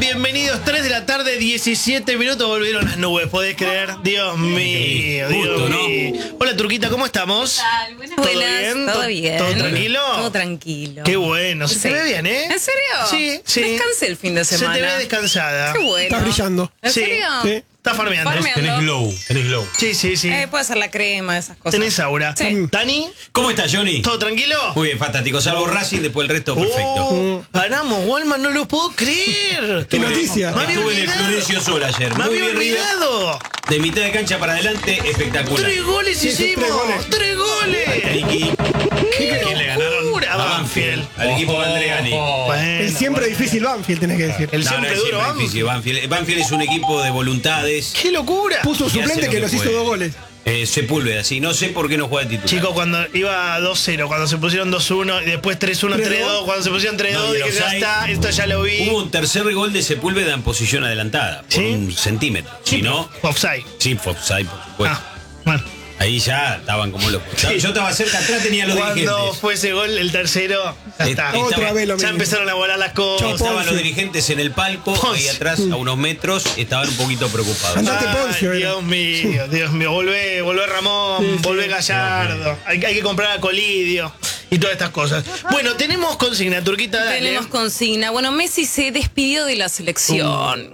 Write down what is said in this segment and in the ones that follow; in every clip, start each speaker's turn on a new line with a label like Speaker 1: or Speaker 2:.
Speaker 1: Bienvenidos, 3 de la tarde, 17 minutos, volvieron las nubes, ¿podés creer? Dios mío, Dios mío. Hola Turquita, ¿cómo estamos?
Speaker 2: ¿Qué tal? Buenas.
Speaker 1: ¿Todo bien?
Speaker 2: Todo bien.
Speaker 1: ¿Todo tranquilo?
Speaker 2: Todo tranquilo.
Speaker 1: Qué bueno, se te ve bien, ¿eh?
Speaker 2: ¿En serio?
Speaker 1: Sí, sí.
Speaker 2: Descansé el fin de semana.
Speaker 1: Se te ve descansada.
Speaker 2: Qué bueno.
Speaker 3: Está brillando.
Speaker 2: ¿En
Speaker 1: Sí,
Speaker 2: serio?
Speaker 3: sí.
Speaker 1: Está farmeando.
Speaker 2: Farmeando.
Speaker 4: Tenés glow.
Speaker 1: Sí, sí, sí.
Speaker 2: Puede ser la crema, esas cosas.
Speaker 1: Tenés aura.
Speaker 2: Sí.
Speaker 1: ¿Dani?
Speaker 4: ¿Cómo estás, Johnny?
Speaker 1: ¿Todo tranquilo?
Speaker 4: Muy bien, fantástico. Salvo Racing, después el resto perfecto.
Speaker 1: Ganamos, Walman, no lo puedo creer.
Speaker 3: ¿Qué noticia?
Speaker 1: Me había
Speaker 4: Estuve en el
Speaker 1: olvidado.
Speaker 4: Florencio Sol ayer.
Speaker 1: Me
Speaker 4: Muy
Speaker 1: había
Speaker 4: bien, River.
Speaker 1: olvidado.
Speaker 4: De mitad de cancha para adelante, espectacular.
Speaker 1: 3 goles
Speaker 3: Sí,
Speaker 1: hicimos.
Speaker 3: 3 goles.
Speaker 1: 3 goles.
Speaker 4: Ricky,
Speaker 1: ¿Quién le ganaron? A Banfield.
Speaker 4: al equipo de Andreani.
Speaker 1: Bueno,
Speaker 3: El siempre difícil Banfield, tenés que decir.
Speaker 1: El
Speaker 4: No, no
Speaker 1: siempre
Speaker 4: es
Speaker 1: duro
Speaker 4: siempre
Speaker 1: Banfield.
Speaker 4: difícil. Banfield es un equipo de voluntades.
Speaker 1: ¡Qué locura!
Speaker 3: Puso
Speaker 4: Y hace
Speaker 3: suplente
Speaker 4: lo
Speaker 3: que
Speaker 4: que
Speaker 3: nos hizo
Speaker 4: puede.
Speaker 3: 2 goles.
Speaker 4: Sepúlveda, sí. No sé por qué no juega de titular.
Speaker 1: Chicos, cuando iba 2-0, cuando se pusieron 2-1 y después 3-1, 3-2, cuando se pusieron 3-2,
Speaker 4: No, y el
Speaker 1: dije ya
Speaker 4: offside.
Speaker 1: está, esto ya lo vi.
Speaker 4: Hubo un tercer gol de Sepúlveda en posición adelantada, por
Speaker 1: ¿Sí?
Speaker 4: un centímetro. Si no,
Speaker 1: Offside.
Speaker 4: sí, fue offside, por supuesto.
Speaker 1: Ah, bueno.
Speaker 4: Ahí ya estaban como locos.
Speaker 1: Sí.
Speaker 4: Yo estaba cerca, atrás tenía los
Speaker 1: Cuando
Speaker 4: dirigentes.
Speaker 1: fue ese gol, el tercero, ya está.
Speaker 4: Estaba-
Speaker 3: Otra vez lo
Speaker 1: Ya
Speaker 3: mismo.
Speaker 1: empezaron a volar las cosas.
Speaker 3: Chau,
Speaker 4: Estaban los dirigentes en el palco, ahí atrás, a unos metros, estaban un poquito preocupados.
Speaker 3: Andate,
Speaker 1: Ay,
Speaker 3: Poncio,
Speaker 1: Dios mío, Dios mío. Volvé Ramón,
Speaker 3: Sí, sí.
Speaker 1: volvé Gallardo. Hay que comprar a Colidio y todas estas cosas. Bueno, tenemos consigna, Turquita, dale.
Speaker 2: Tenemos consigna. Bueno, Messi se despidió de la selección.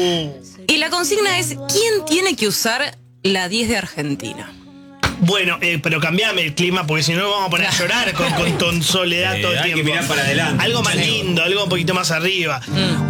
Speaker 2: Y la consigna es: ¿quién tiene que usar la 10 de Argentina?
Speaker 1: Bueno, pero cambiame el clima porque si no vamos a poner a llorar con soledad todo el
Speaker 4: Hay
Speaker 1: tiempo.
Speaker 4: que mirar para adelante.
Speaker 1: Algo más lindo, algo un poquito más arriba.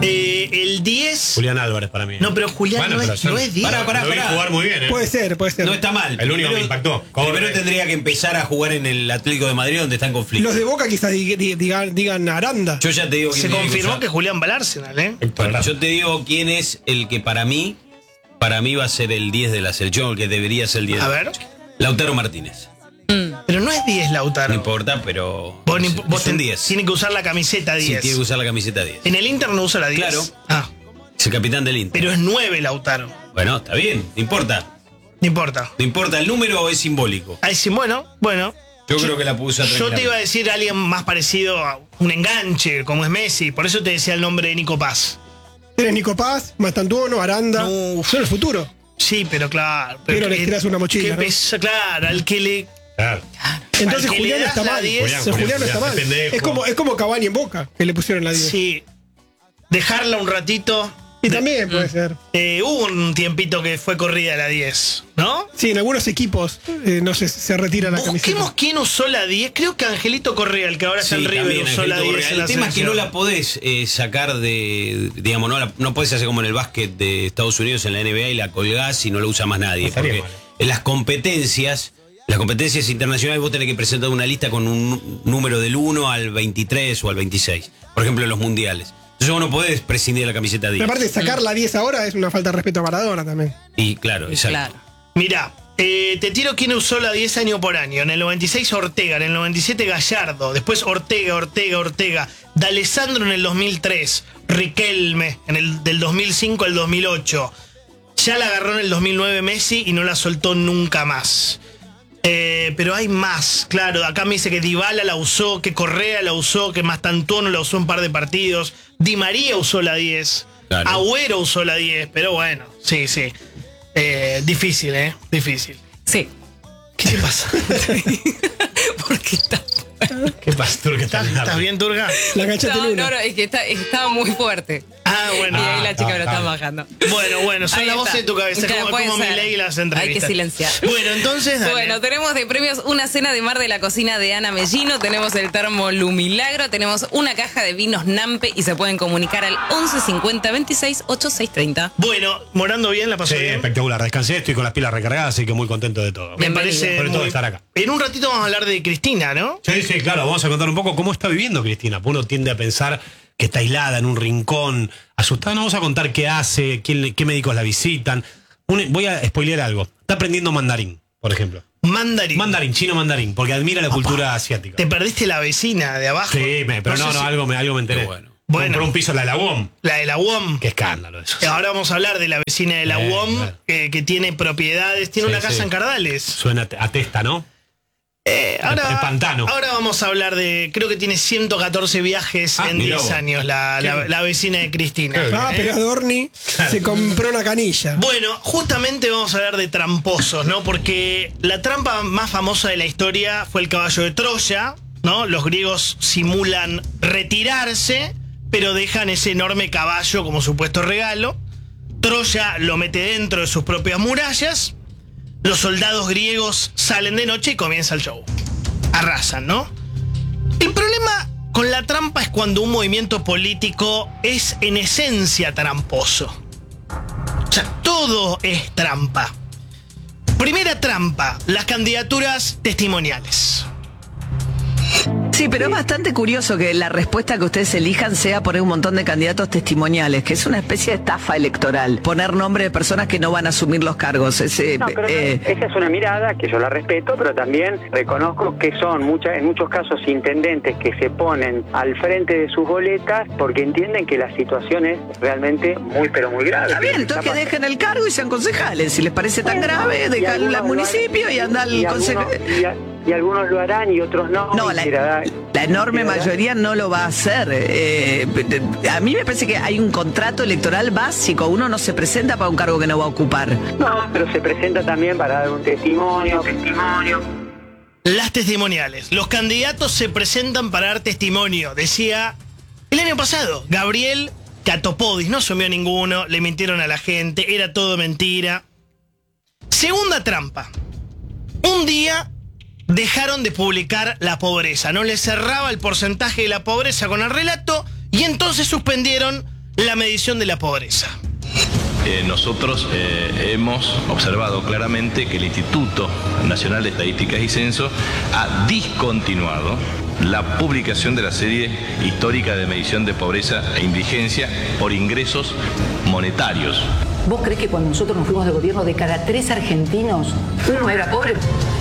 Speaker 1: El 10.
Speaker 4: Julián Álvarez para mí.
Speaker 1: No, pero Julián
Speaker 5: Bueno,
Speaker 1: no,
Speaker 5: pero
Speaker 1: es,
Speaker 5: yo-
Speaker 1: no es 10.
Speaker 4: Pará.
Speaker 5: Lo vi jugar muy bien, ¿eh?
Speaker 3: Puede ser, puede ser.
Speaker 4: No está mal.
Speaker 5: El único que me impactó.
Speaker 4: Primero tendría que empezar a jugar en el Atlético de Madrid donde está en conflicto.
Speaker 3: Los de Boca quizás digan Aranda.
Speaker 4: Yo ya te digo quién
Speaker 1: Se
Speaker 4: tiene
Speaker 1: confirmó
Speaker 4: usar.
Speaker 1: que Julián va al Arsenal, ¿eh?
Speaker 4: Bueno, yo te digo quién es el que para mí va a ser el 10 de la selección, el que debería ser el 10.
Speaker 1: A ver.
Speaker 4: Lautaro Martínez.
Speaker 1: Pero no es 10,
Speaker 4: No
Speaker 1: Lautaro.
Speaker 4: importa, pero
Speaker 1: Vos,
Speaker 4: es,
Speaker 1: vos
Speaker 4: es un
Speaker 1: ten-
Speaker 4: 10.
Speaker 1: tiene que usar la camiseta
Speaker 4: Sí,
Speaker 1: 10.
Speaker 4: tiene que usar la camiseta 10.
Speaker 1: En el Inter no usa la 10.
Speaker 4: Claro.
Speaker 1: Ah,
Speaker 4: Es el capitán del Inter.
Speaker 1: pero es 9 Lautaro.
Speaker 4: Bueno, está bien, no importa.
Speaker 1: No importa.
Speaker 4: No importa, el número es simbólico.
Speaker 1: Ahí sí, bueno.
Speaker 4: Yo creo que la puso
Speaker 1: Yo te iba a decir a alguien más parecido a un enganche, como es Messi. Por eso te decía el nombre de Nico Paz.
Speaker 3: Tienes Nico Paz, Mastantuono, Aranda.
Speaker 1: No.
Speaker 3: Son el futuro.
Speaker 1: Sí, pero claro.
Speaker 3: Pero le tiras una mochila,
Speaker 1: que
Speaker 3: ¿no?
Speaker 1: pesa, claro, al que le.
Speaker 5: Claro.
Speaker 3: Entonces
Speaker 1: Al que
Speaker 3: Julián
Speaker 1: le
Speaker 3: no está
Speaker 1: das la
Speaker 3: mal.
Speaker 1: 10.
Speaker 3: Julián no está mal.
Speaker 5: pendejo.
Speaker 3: Es como Cavani en Boca, que le pusieron la 10.
Speaker 1: Sí. Dejarla un ratito.
Speaker 3: Y también puede ser.
Speaker 1: Hubo un tiempito que fue corrida la 10, ¿no?
Speaker 3: Sí, en algunos equipos no se retira la
Speaker 1: Busquemos
Speaker 3: camiseta.
Speaker 1: quién usó la 10. Creo que Angelito Correa, el que ahora está
Speaker 4: Sí,
Speaker 1: en River,
Speaker 4: también,
Speaker 1: usó la
Speaker 4: Angelito
Speaker 1: 10
Speaker 4: Correa.
Speaker 1: en la
Speaker 4: El tema es que no
Speaker 1: selección.
Speaker 4: la podés sacar de, digamos, no podés hacer como en el básquet de Estados Unidos en la NBA y la colgás y no la usa más nadie.
Speaker 5: No estaría
Speaker 4: Porque
Speaker 5: mal.
Speaker 4: en las competencias internacionales vos tenés que presentar una lista con un número del 1 al 23 o al 26. Por ejemplo, en los mundiales. Entonces vos no podés prescindir de la camiseta 10.
Speaker 3: Pero aparte, sacar la 10 ahora es una falta de respeto a Maradona también.
Speaker 4: Y claro, exacto.
Speaker 2: Claro.
Speaker 1: Mirá, te tiro quién usó la 10 año por año. En el 96 Ortega, en el 97 Gallardo, después Ortega, D'Alessandro en el 2003, Riquelme en el del 2005 al 2008. Ya la agarró en el 2009 Messi y no la soltó nunca más. Pero hay más, claro. Acá me dice que Dybala la usó, que Correa la usó, que Mastantuono la usó un par de partidos. Di María usó la 10.
Speaker 4: Claro.
Speaker 1: Agüero usó la 10, pero bueno, sí. Difícil, Difícil.
Speaker 2: Sí.
Speaker 1: ¿Qué te pasa?
Speaker 2: Porque está.
Speaker 5: ¿Qué pastor que está
Speaker 1: ¿Estás bien, Turga?
Speaker 3: La canchaste en una.
Speaker 2: No, es que estaba muy fuerte.
Speaker 1: Ah, bueno.
Speaker 2: Y ahí la chica me lo está
Speaker 5: está.
Speaker 2: bajando.
Speaker 1: Bueno, son
Speaker 2: Ahí
Speaker 1: las
Speaker 2: está.
Speaker 1: voces de tu cabeza,
Speaker 2: Claro, puede
Speaker 1: como
Speaker 2: ser.
Speaker 1: Milei y las
Speaker 2: Hay
Speaker 1: entrevistas.
Speaker 2: que silenciar.
Speaker 1: Bueno, entonces, dale.
Speaker 2: Bueno, tenemos de premios una cena de mar de la cocina de Ana Mellino, tenemos el termo Lumilagro, tenemos una caja de vinos Nampe y se pueden comunicar al 11 50 26 86 30.
Speaker 1: Bueno, morando bien, la pasó
Speaker 5: Sí,
Speaker 1: bien.
Speaker 5: espectacular. Descansé, estoy con las pilas recargadas, así que muy contento de todo.
Speaker 1: Me
Speaker 2: Bienvenido.
Speaker 1: parece.
Speaker 5: Sobre todo
Speaker 1: muy-
Speaker 5: estar acá.
Speaker 1: En un ratito vamos a hablar de Cristina, ¿no?
Speaker 5: Sí, claro. Vamos a contar un poco cómo está viviendo Cristina. Uno tiende a pensar que está aislada en un rincón, asustada. No, vamos a contar qué hace, qué médicos la visitan. Voy a spoilear algo. Está aprendiendo mandarín, por ejemplo.
Speaker 1: Mandarín.
Speaker 5: Chino mandarín, porque admira la cultura asiática.
Speaker 1: Te perdiste la vecina de abajo.
Speaker 5: Sí, pero
Speaker 1: sé si-
Speaker 5: algo me enteré.
Speaker 4: Qué bueno.
Speaker 1: Bueno.
Speaker 5: Compró un piso en la UOM.
Speaker 1: La de la UOM.
Speaker 5: Qué escándalo eso.
Speaker 1: Ahora vamos a hablar de la vecina de la UOM,
Speaker 5: claro.
Speaker 1: que tiene propiedades, tiene
Speaker 5: Sí,
Speaker 1: una casa
Speaker 5: sí.
Speaker 1: en Cardales.
Speaker 5: Suena atesta, ¿no? El pantano.
Speaker 1: Ahora vamos a hablar de. Creo que tiene 114 viajes en
Speaker 4: mirá
Speaker 1: 10
Speaker 4: vos.
Speaker 1: años la vecina de Cristina.
Speaker 3: Pero Adorni se compró una canilla.
Speaker 1: Bueno, justamente vamos a hablar de tramposos, ¿no? Porque la trampa más famosa de la historia fue el caballo de Troya, ¿no? Los griegos simulan retirarse, pero dejan ese enorme caballo como supuesto regalo. Troya lo mete dentro de sus propias murallas. Los soldados griegos salen de noche y comienza el show. Arrasan, ¿no? El problema con la trampa es cuando un movimiento político es en esencia tramposo. O sea, todo es trampa. Primera trampa, las candidaturas testimoniales.
Speaker 6: Sí, pero es bastante curioso que la respuesta que ustedes elijan sea poner un montón de candidatos testimoniales, que es una especie de estafa electoral. Poner nombre de personas que no van a asumir los cargos.
Speaker 7: Esa es una mirada que yo la respeto, pero también reconozco que son en muchos casos intendentes que se ponen al frente de sus boletas porque entienden que la situación es realmente muy, pero muy grave.
Speaker 6: Está bien, entonces que dejen el cargo y sean concejales. Si les parece tan grave, dejan el municipio y anda al concejal.
Speaker 7: Y algunos lo harán y otros no.
Speaker 6: No, la enorme mayoría no lo va a hacer. A mí me parece que hay un contrato electoral básico. Uno no se presenta para un cargo que no va a ocupar.
Speaker 7: No, pero se presenta también para dar un testimonio.
Speaker 1: Las testimoniales. Los candidatos se presentan para dar testimonio. Decía el año pasado, Gabriel Catopodis. No asumió ninguno, le mintieron a la gente, era todo mentira. Segunda trampa. Un día dejaron de publicar la pobreza. No les cerraba el porcentaje de la pobreza con el relato y entonces suspendieron la medición de la pobreza.
Speaker 8: Nosotros hemos observado claramente que el Instituto Nacional de Estadísticas y Censo ha discontinuado la publicación de la serie histórica de medición de pobreza e indigencia por ingresos monetarios.
Speaker 9: ¿Vos crees que cuando nosotros nos fuimos de gobierno, de cada 3 argentinos, uno era pobre?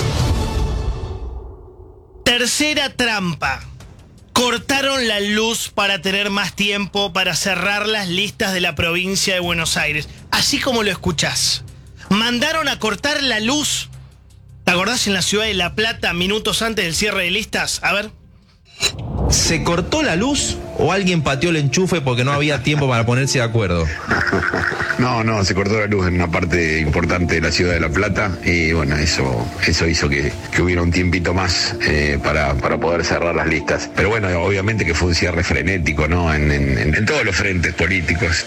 Speaker 1: Tercera trampa. Cortaron la luz para tener más tiempo para cerrar las listas de la provincia de Buenos Aires. Así como lo escuchás. Mandaron a cortar la luz. ¿Te acordás en la ciudad de La Plata, minutos antes del cierre de listas? A ver.
Speaker 10: ¿Se cortó la luz o alguien pateó el enchufe porque no había tiempo para ponerse de acuerdo?
Speaker 11: No, se cortó la luz en una parte importante de la ciudad de La Plata y bueno, eso hizo que hubiera un tiempito más para poder cerrar las listas. Pero bueno, obviamente que fue un cierre frenético, ¿no? En todos los frentes políticos.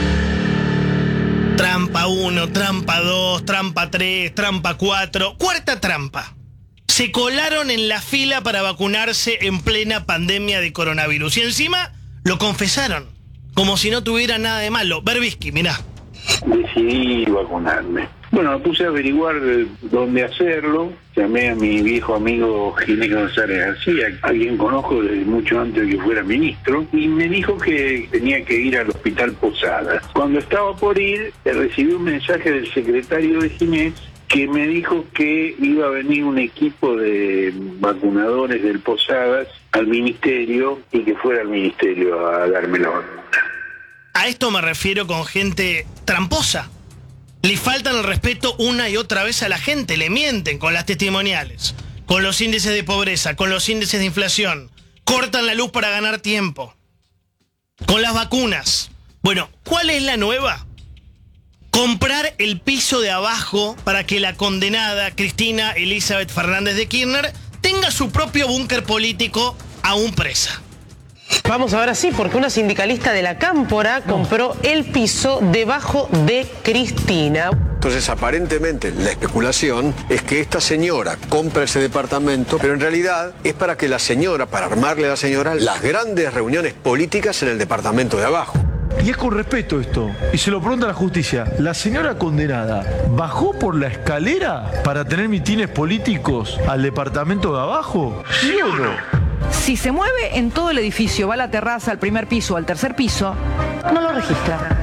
Speaker 1: Trampa 1, trampa 2, trampa 3, trampa 4. Cuarta trampa. Se colaron en la fila para vacunarse en plena pandemia de coronavirus. Y encima lo confesaron, como si no tuviera nada de malo. Berbisky, mirá.
Speaker 12: Decidí vacunarme. Bueno, me puse a averiguar dónde hacerlo. Llamé a mi viejo amigo Ginés González García, a quien conozco desde mucho antes de que fuera ministro, y me dijo que tenía que ir al Hospital Posadas. Cuando estaba por ir, recibí un mensaje del secretario de Ginés que me dijo que iba a venir un equipo de vacunadores del Posadas al ministerio y que fuera al ministerio a darme la vacuna.
Speaker 1: A esto me refiero con gente tramposa. Le faltan el respeto una y otra vez a la gente, le mienten con las testimoniales, con los índices de pobreza, con los índices de inflación, cortan la luz para ganar tiempo, con las vacunas. Bueno, ¿cuál es la nueva? Comprar el piso de abajo para que la condenada Cristina Elizabeth Fernández de Kirchner tenga su propio búnker político aún presa.
Speaker 13: Vamos ahora sí, porque una sindicalista de la Cámpora compró el piso debajo de Cristina.
Speaker 14: Entonces, aparentemente, la especulación es que esta señora compra ese departamento, pero en realidad es para que la señora, para armarle a la señora, las grandes reuniones políticas en el departamento de abajo.
Speaker 15: Y es con respeto esto, y se lo pregunta a la justicia, ¿la señora condenada bajó por la escalera para tener mitines políticos al departamento de abajo? ¿Sí o no?
Speaker 9: Si se mueve en todo el edificio, va a la terraza, al primer piso, al tercer piso, no lo registra.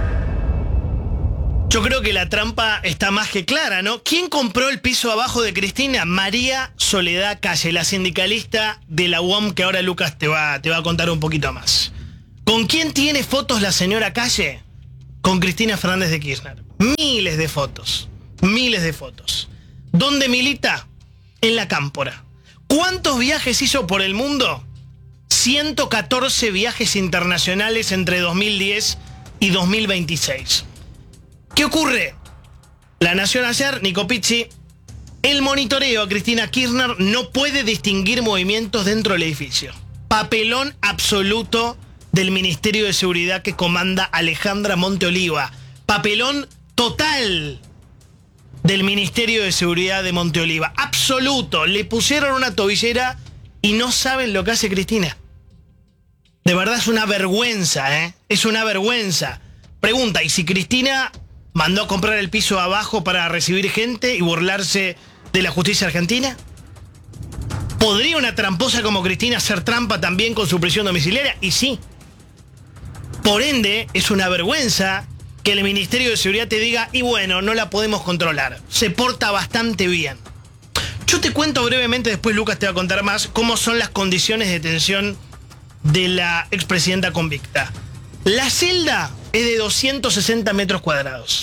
Speaker 1: Yo creo que la trampa está más que clara, ¿no? ¿Quién compró el piso abajo de Cristina? María Soledad Calle, la sindicalista de la UOM, que ahora Lucas te va a contar un poquito más. ¿Con quién tiene fotos la señora Calle? Con Cristina Fernández de Kirchner. Miles de fotos. ¿Dónde milita? En la Cámpora. ¿Cuántos viajes hizo por el mundo? 114 viajes internacionales entre 2010 y 2026. ¿Qué ocurre? La Nación ayer, Nico Pizzi, el monitoreo a Cristina Kirchner no puede distinguir movimientos dentro del edificio. Papelón absoluto del Ministerio de Seguridad que comanda Alejandra Monteoliva. Papelón total del Ministerio de Seguridad de Monteoliva. Absoluto. Le pusieron una tobillera y no saben lo que hace Cristina. De verdad es una vergüenza, ¿eh? Es una vergüenza. Pregunta, ¿y si Cristina mandó a comprar el piso abajo para recibir gente y burlarse de la justicia argentina? ¿Podría una tramposa como Cristina hacer trampa también con su prisión domiciliaria? Y sí. Por ende, es una vergüenza que el Ministerio de Seguridad te diga, y bueno, no la podemos controlar. Se porta bastante bien. Yo te cuento brevemente, después Lucas te va a contar más, cómo son las condiciones de detención de la expresidenta convicta. La celda es de 260 metros cuadrados.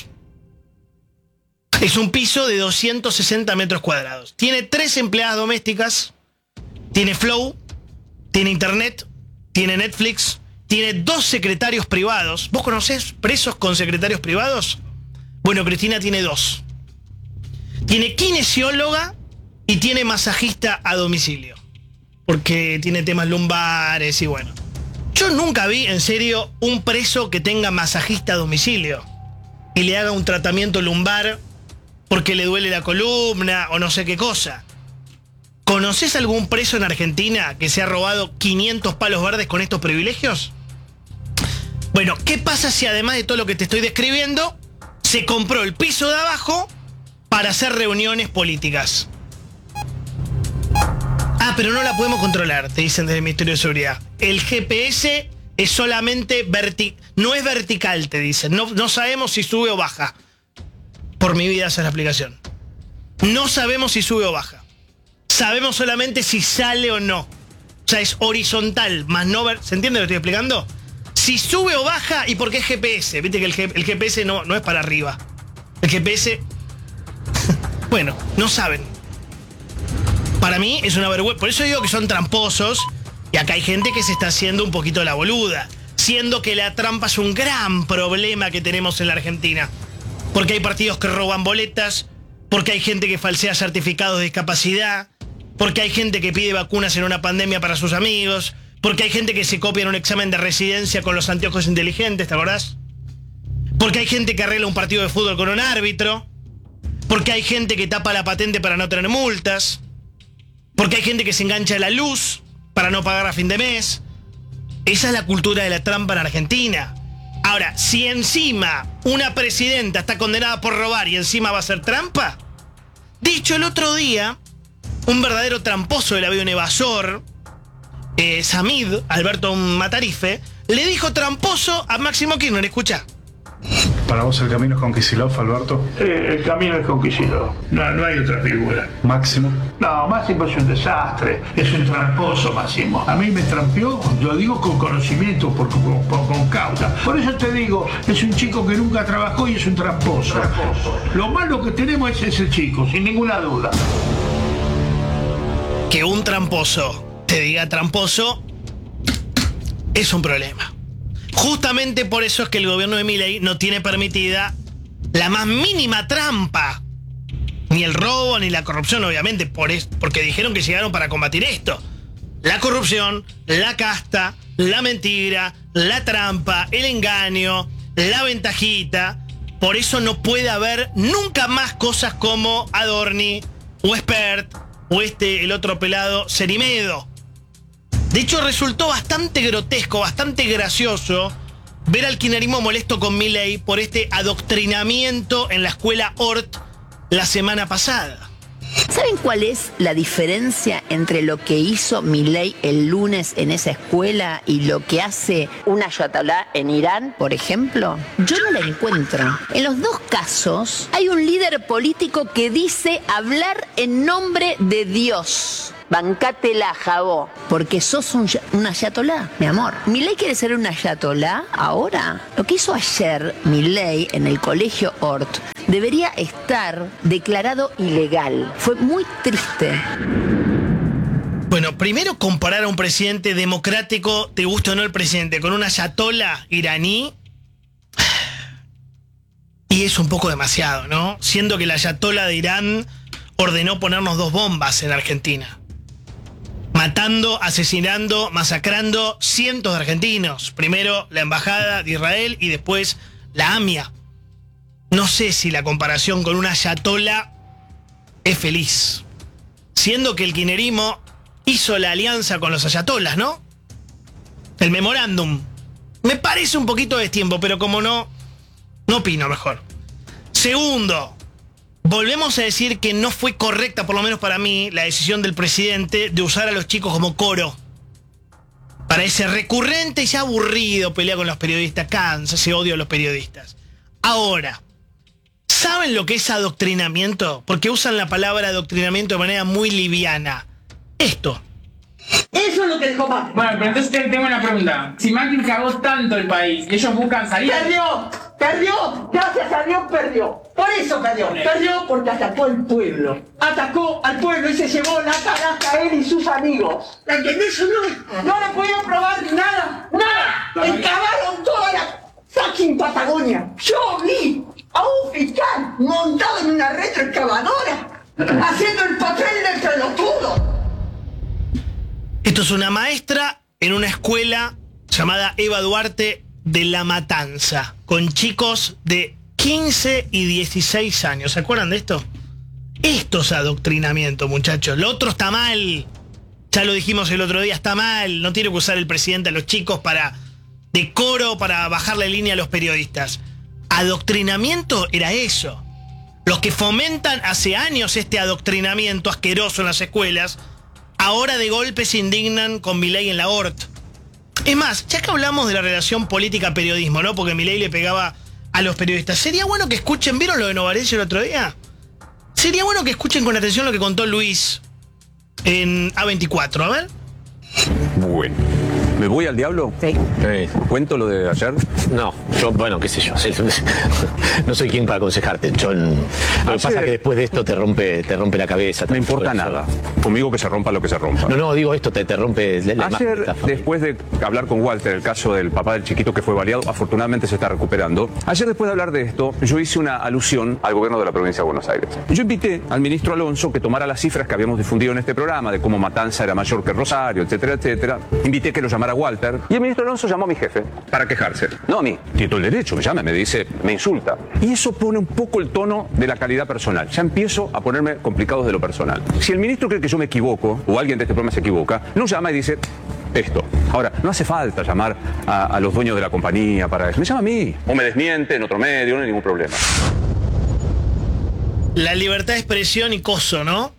Speaker 1: Es un piso de 260 metros cuadrados. Tiene 3 empleadas domésticas, tiene Flow, tiene internet, tiene Netflix, tiene 2 secretarios privados. ¿Vos conocés presos con secretarios privados? Bueno, Cristina tiene 2. Tiene kinesióloga y tiene masajista a domicilio. Porque tiene temas lumbares y bueno. Yo nunca vi, en serio, un preso que tenga masajista a domicilio y le haga un tratamiento lumbar porque le duele la columna o no sé qué cosa. ¿Conocés algún preso en Argentina que se ha robado 500 palos verdes con estos privilegios? Bueno, ¿qué pasa si además de todo lo que te estoy describiendo, se compró el piso de abajo para hacer reuniones políticas? Ah, pero no la podemos controlar, te dicen desde el Ministerio de Seguridad. El GPS es solamente no es vertical, te dicen. No sabemos si sube o baja. Por mi vida esa es la explicación. No sabemos si sube o baja. Sabemos solamente si sale o no. O sea, es horizontal, más no ver. ¿Se entiende lo que estoy explicando? Si sube o baja, ¿y por qué es GPS? Viste que el GPS no es para arriba. El GPS... bueno, no saben. Para mí es una vergüenza. Por eso digo que son tramposos. Y acá hay gente que se está haciendo un poquito la boluda. Siendo que la trampa es un gran problema que tenemos en la Argentina. Porque hay partidos que roban boletas. Porque hay gente que falsea certificados de discapacidad. Porque hay gente que pide vacunas en una pandemia para sus amigos. Porque hay gente que se copia en un examen de residencia con los anteojos inteligentes, ¿te acordás? Porque hay gente que arregla un partido de fútbol con un árbitro. Porque hay gente que tapa la patente para no tener multas. Porque hay gente que se engancha a la luz para no pagar a fin de mes. Esa es la cultura de la trampa en Argentina. Ahora, si encima una presidenta está condenada por robar y encima va a hacer trampa. Dicho el otro día, un verdadero tramposo de la vida, un evasor, Samid, Alberto Matarife, le dijo tramposo a Máximo Kirchner. Escucha.
Speaker 12: ¿Para vos el camino es con Kicillof, Alberto? El camino es con Kicillof. No hay otra figura. ¿Máximo? No, Máximo es un desastre. Es un tramposo, Máximo. A mí me trampeó, lo digo con conocimiento, con causa. Por eso te digo, es un chico que nunca trabajó y es un tramposo. Lo malo que tenemos es ese chico, sin ninguna duda.
Speaker 1: Que un tramposo te diga tramposo es un problema. Justamente por eso es que el gobierno de Milei no tiene permitida la más mínima trampa. Ni el robo, ni la corrupción, obviamente, porque dijeron que llegaron para combatir esto. La corrupción, la casta, la mentira, la trampa, el engaño, la ventajita. Por eso no puede haber nunca más cosas como Adorni, o Espert, o el otro pelado, Cerimedo. De hecho, resultó bastante grotesco, bastante gracioso ver al kirchnerismo molesto con Milei por este adoctrinamiento en la escuela Hort la semana pasada.
Speaker 16: ¿Saben cuál es la diferencia entre lo que hizo Milei el lunes en esa escuela y lo que hace un ayatolá en Irán, por ejemplo? Yo no la encuentro. En los dos casos hay un líder político que dice hablar en nombre de Dios. Bancátela, Jabó, porque sos un ayatolá, mi amor. ¿Milei quiere ser un ayatolá ahora? Lo que hizo ayer Milei en el colegio Hort debería estar declarado ilegal. Fue muy triste.
Speaker 1: Bueno, primero comparar a un presidente democrático, te gusta o no el presidente, con una ayatola iraní, y es un poco demasiado, ¿no? Siendo que la ayatola de Irán ordenó ponernos 2 bombas en Argentina. Matando, asesinando, masacrando cientos de argentinos. Primero la embajada de Israel y después la AMIA. No sé si la comparación con una ayatola es feliz. Siendo que el kirchnerismo hizo la alianza con los ayatolas, ¿no? El memorándum. Me parece un poquito de tiempo, pero como no opino mejor. Segundo, volvemos a decir que no fue correcta, por lo menos para mí, la decisión del presidente de usar a los chicos como coro. Para ese recurrente y ya aburrido pelea con los periodistas, cansa ese odio a los periodistas. Ahora, ¿saben lo que es adoctrinamiento? Porque usan la palabra adoctrinamiento de manera muy liviana. Esto.
Speaker 17: Eso es lo que dijo Macri. Bueno, pero entonces tengo una pregunta. Si Macri cagó tanto el país y ellos buscan salir... Perdió, gracias a Dios perdió. Por eso perdió. Perdió porque atacó al pueblo. Atacó al pueblo y se llevó la caraja a él y sus amigos. ¿La entendés o no? No le podían probar nada. Excavaron toda la fucking Patagonia. Yo vi a un fiscal montado en una retroexcavadora haciendo el papel del pelotudo.
Speaker 1: Esto es una maestra en una escuela llamada Eva Duarte de La Matanza, con chicos de 15 y 16 años. ¿Se acuerdan de esto? Esto es adoctrinamiento, muchachos. Lo otro está mal. Ya lo dijimos el otro día, está mal. No tiene que usar el presidente a los chicos para decoro, para bajarle línea a los periodistas. Adoctrinamiento era eso. Los que fomentan hace años este adoctrinamiento asqueroso en las escuelas, ahora de golpe se indignan con Milei en la ORT. Es más, ya que hablamos de la relación política-periodismo, ¿no? Porque Milei le pegaba a los periodistas. Sería bueno que escuchen, ¿vieron lo de Novarecio el otro día? Sería bueno que escuchen con atención lo que contó Luis en A24, a ver.
Speaker 18: Bueno. ¿Me voy al diablo? Sí. ¿Cuento lo de ayer?
Speaker 19: No, yo, bueno, qué sé yo. No soy quien para aconsejarte. Lo que pasa es que después de esto te rompe la cabeza.
Speaker 18: No importa nada. Conmigo que se rompa lo que se rompa.
Speaker 19: No, digo esto, te rompe la
Speaker 18: ayer, después de hablar con Walter, el caso del papá del chiquito que fue baleado, afortunadamente se está recuperando. Ayer, después de hablar de esto, yo hice una alusión al gobierno de la provincia de Buenos Aires. Yo invité al ministro Alonso que tomara las cifras que habíamos difundido en este programa de cómo Matanza era mayor que Rosario, etcétera, etcétera. Invité que lo llamara a Walter y el ministro Alonso llamó a mi jefe para quejarse. No a mí, tiene todo el derecho, me llama, me dice, me insulta. Y eso pone un poco el tono de la calidad personal. Ya empiezo a ponerme complicados de lo personal. Si el ministro cree que yo me equivoco, o alguien de este programa se equivoca, nos llama y dice esto. Ahora, no hace falta llamar a los dueños de la compañía para eso. Me llama a mí, o me desmiente en otro medio, no hay ningún problema.
Speaker 1: La libertad de expresión y coso, ¿no?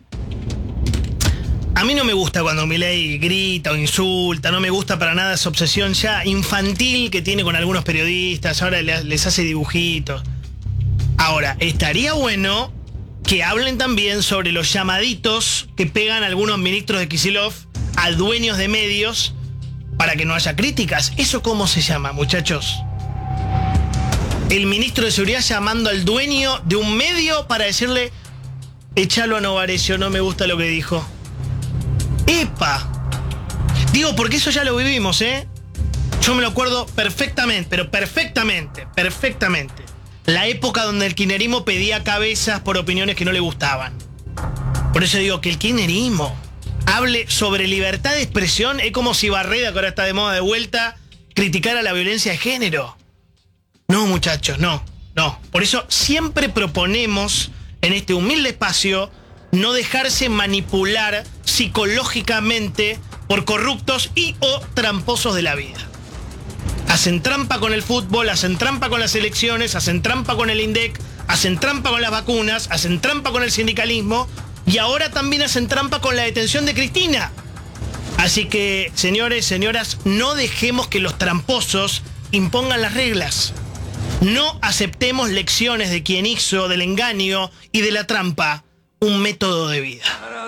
Speaker 1: A mí no me gusta cuando Milei grita o insulta, no me gusta para nada esa obsesión ya infantil que tiene con algunos periodistas, ahora les hace dibujitos. Ahora, estaría bueno que hablen también sobre los llamaditos que pegan algunos ministros de Kicillof a dueños de medios para que no haya críticas. ¿Eso cómo se llama, muchachos? El ministro de Seguridad llamando al dueño de un medio para decirle, échalo a Novarecio, no me gusta lo que dijo. ¡Epa! Digo, porque eso ya lo vivimos, ¿eh? Yo me lo acuerdo perfectamente, pero perfectamente. La época donde el kirchnerismo pedía cabezas por opiniones que no le gustaban. Por eso digo que el kirchnerismo hable sobre libertad de expresión es como si Barreda, que ahora está de moda de vuelta, criticara la violencia de género. No, muchachos, no. Por eso siempre proponemos en este humilde espacio no dejarse manipular psicológicamente por corruptos y o tramposos de la vida. Hacen trampa con el fútbol, hacen trampa con las elecciones, hacen trampa con el INDEC, hacen trampa con las vacunas, hacen trampa con el sindicalismo y ahora también hacen trampa con la detención de Cristina. Así que, señores, señoras, no dejemos que los tramposos impongan las reglas. No aceptemos lecciones de quien hizo del engaño y de la trampa un método de vida.